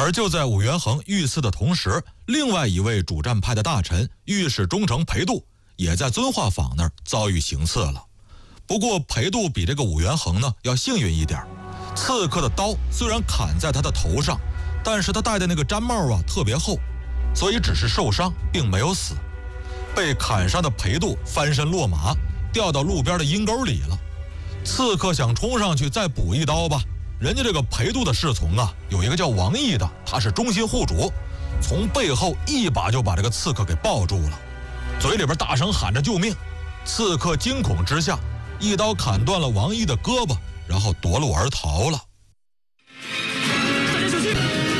而就在武元衡遇刺的同时，另外一位主战派的大臣御史中丞裴度也在遵化坊那儿遭遇行刺了。不过裴度比这个武元衡呢要幸运一点，刺客的刀虽然砍在他的头上，但是他戴的那个毡帽啊特别厚，所以只是受伤，并没有死。被砍伤的裴度翻身落马，掉到路边的阴沟里了。刺客想冲上去再补一刀吧，人家这个裴度的侍从啊，有一个叫王毅的，他是忠心护主，从背后一把就把这个刺客给抱住了，嘴里边大声喊着救命。刺客惊恐之下，一刀砍断了王毅的胳膊，然后夺路而逃了。 大家小心！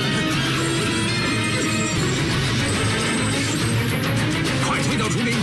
快推倒楚明！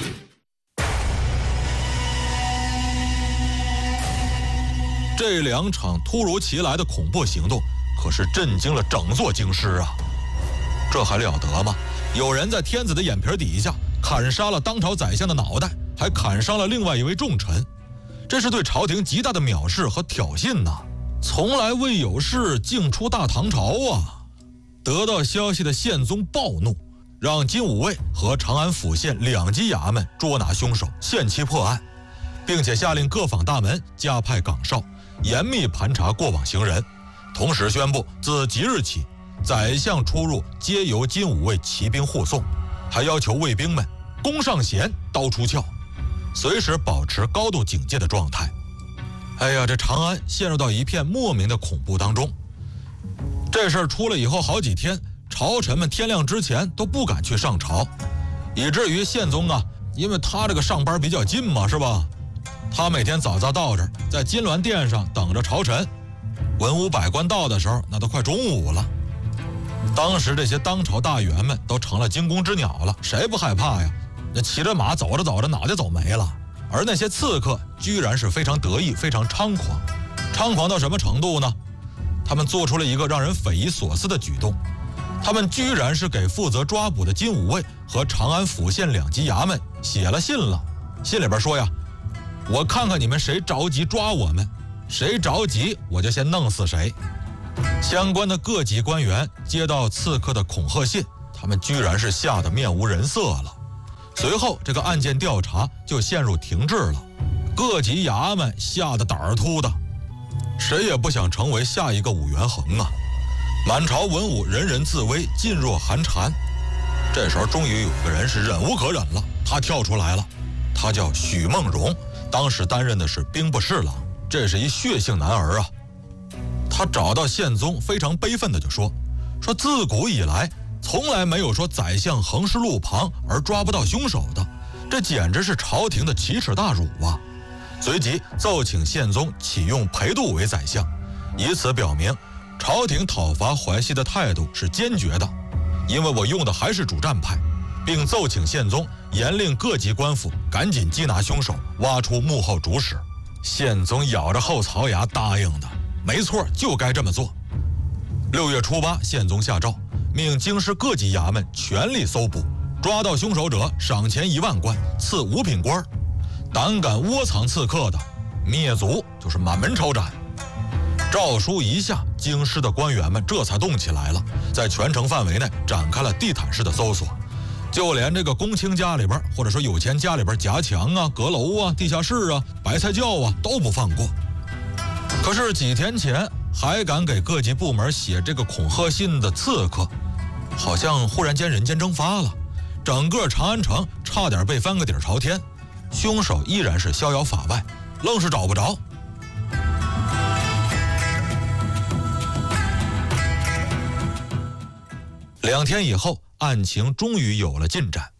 这两场突如其来的恐怖行动可是震惊了整座京师啊！这还了得吗？有人在天子的眼皮底下砍杀了当朝宰相的脑袋，还砍伤了另外一位重臣，这是对朝廷极大的藐视和挑衅呐！从来未有事，竟出大唐朝啊！得到消息的宪宗暴怒，让金吾卫和长安府县两级衙门捉拿凶手，限期破案，并且下令各坊大门加派岗哨，严密盘查过往行人，同时宣布自即日起，宰相出入皆由金吾卫骑兵护送，还要求卫兵们弓上弦，刀出鞘，随时保持高度警戒的状态。哎呀，这长安陷入到一片莫名的恐怖当中。这事儿出了以后好几天，朝臣们天亮之前都不敢去上朝，以至于宪宗啊，因为他这个上班比较近嘛，是吧？他每天早早到这儿，在金銮殿上等着朝臣。文武百官到的时候，那都快中午了。当时这些当朝大员们都成了惊弓之鸟了，谁不害怕呀？那骑着马走着走着，脑袋走没了。而那些刺客居然是非常得意，非常猖狂。猖狂到什么程度呢？他们做出了一个让人匪夷所思的举动，他们居然是给负责抓捕的金吾卫和长安府县两级衙门写了信了。信里边说呀，我看看你们谁着急抓我们，谁着急我就先弄死谁。相关的各级官员接到刺客的恐吓信，他们居然是吓得面无人色了。随后这个案件调查就陷入停滞了，各级衙门吓得胆儿突的，谁也不想成为下一个武元衡啊！满朝文武人人自危，噤若寒蝉。这时候终于有一个人是忍无可忍了，他跳出来了，他叫许梦荣，当时担任的是兵部侍郎，这是一血性男儿啊。他找到宪宗，非常悲愤的就说自古以来从来没有说宰相横尸路旁而抓不到凶手的，这简直是朝廷的奇耻大辱啊！随即奏请宪宗启用裴度为宰相，以此表明朝廷讨伐淮西的态度是坚决的，因为我用的还是主战派，并奏请宪宗严令各级官府赶紧缉拿凶手，挖出幕后主使。宪宗咬着后槽牙答应的，没错，就该这么做。6月初8，宪宗下诏，命京师各级衙门全力搜捕，抓到凶手者赏钱1万贯，赐5品官。胆敢窝藏刺客的，灭族，就是满门抄斩。诏书一下，京师的官员们这才动起来了，在全城范围内展开了地毯式的搜索，就连这个公卿家里边，或者说有钱家里边夹墙啊、阁楼啊、地下室啊、白菜窖啊都不放过。可是几天前还敢给各级部门写这个恐吓信的刺客，好像忽然间人间蒸发了，整个长安城差点被翻个底儿朝天，凶手依然是逍遥法外，愣是找不着。2天以后，案情终于有了进展。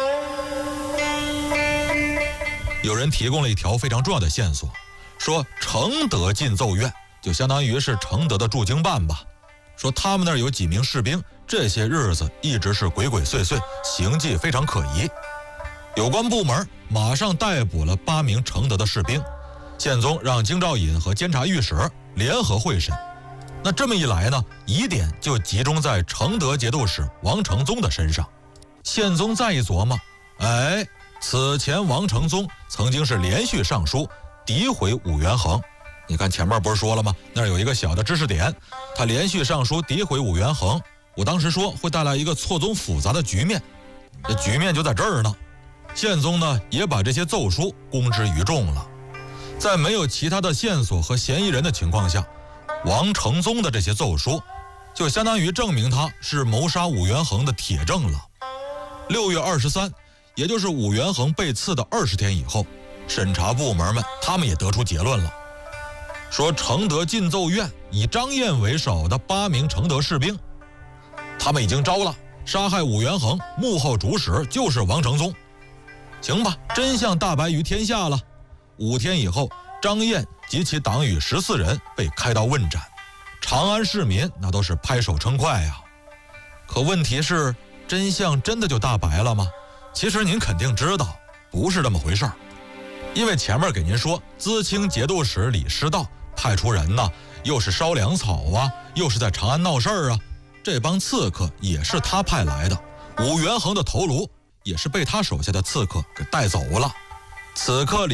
有人提供了一条非常重要的线索，说承德进奏院，就相当于是承德的驻京办吧，说他们那儿有几名士兵，这些日子一直是鬼鬼祟祟，行迹非常可疑。有关部门马上逮捕了8名承德的士兵，宪宗让京兆尹和监察御史联合会审。那这么一来呢，疑点就集中在承德节度使王承宗的身上。宪宗再一琢磨，此前王承宗曾经是连续上书诋毁武元衡， 你看前面不是说了吗？那儿有一个小的知识点，他连续上书诋毁武元衡，我当时说会带来一个错综复杂的局面，这局面就在这儿呢。宪宗呢也把这些奏书公之于众了，在没有其他的线索和嫌疑人的情况下，王承宗的这些奏书就相当于证明他是谋杀武元衡的铁证了。6月23，也就是武元衡被刺的20天以后，审查部门们他们也得出结论了，说承德进奏院以张燕为首的8名承德士兵，他们已经招了，杀害武元衡幕后主使就是王承宗。行吧，真相大白于天下了。5天以后，张燕及其党羽14人被开刀问斩，长安市民那都是拍手称快呀。可问题是，真相真的就大白了吗？其实您肯定知道，不是这么回事儿。因为前面给您说，淄青节度使李师道派出人呢，又是烧粮草啊，又是在长安闹事儿啊，这帮刺客也是他派来的。武元衡的头颅也是被他手下的刺客给带走了。此刻